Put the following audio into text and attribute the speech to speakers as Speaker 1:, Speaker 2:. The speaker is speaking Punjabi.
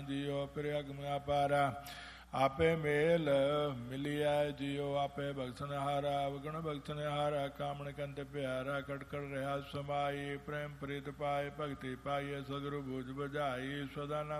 Speaker 1: ਜੀਓ ਫਿਰ ਅਗਮ ਅਪਾਰਾ ਆਪੇ ਮੇਲ ਮਿਲਿਆ ਜੀਓ ਆਪੇ ਬਖਸ਼ਣ ਹਾਰਾ ਅਵਗੁਣ ਬਖਸ਼ਣ ਹਾਰਾ ਕਾਮਣ ਕੰਤ ਪਿਆਰਾ ਕਟਕੜ ਰਿਹਾ ਸਮਾਈ ਪ੍ਰੇਮ ਪ੍ਰੀਤ ਪਾਏ ਭਗਤੀ ਪਾਈਏ ਸਗੁਰੂ ਬੂਝ ਬੁਝਾਈ ਸਦਾ